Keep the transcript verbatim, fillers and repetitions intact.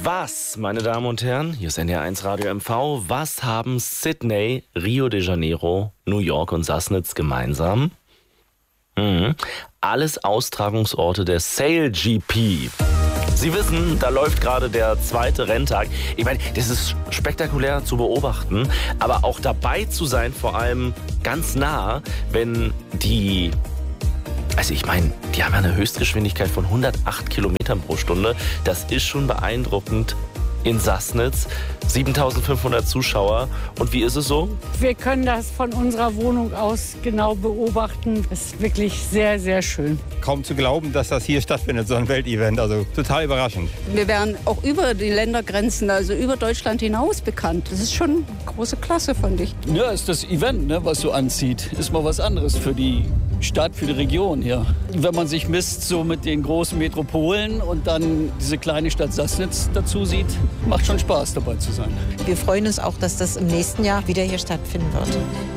Was, meine Damen und Herren, hier ist N D R eins Radio M V, was haben Sydney, Rio de Janeiro, New York und Sassnitz gemeinsam? Mhm. Alles Austragungsorte der Sail G P. Sie wissen, da läuft gerade der zweite Renntag. Ich meine, das ist spektakulär zu beobachten, aber auch dabei zu sein, vor allem ganz nah, wenn die... Also ich meine, die haben ja eine Höchstgeschwindigkeit von hundertacht Kilometern pro Stunde. Das ist schon beeindruckend in Sassnitz. siebentausendfünfhundert Zuschauer. Und wie ist es so? Wir können das von unserer Wohnung aus genau beobachten. Es ist wirklich sehr, sehr schön. Kaum zu glauben, dass das hier stattfindet, so ein Weltevent. Also total überraschend. Wir werden auch über die Ländergrenzen, also über Deutschland hinaus bekannt. Das ist schon große Klasse, fand ich. Ja, ist das Event, ne, was so anzieht. Ist mal was anderes für die Stadt, für die Region hier. Wenn man sich misst so mit den großen Metropolen und dann diese kleine Stadt Sassnitz dazu sieht, macht schon Spaß dabei zu sein. Wir freuen uns auch, dass das im nächsten Jahr wieder hier stattfinden wird.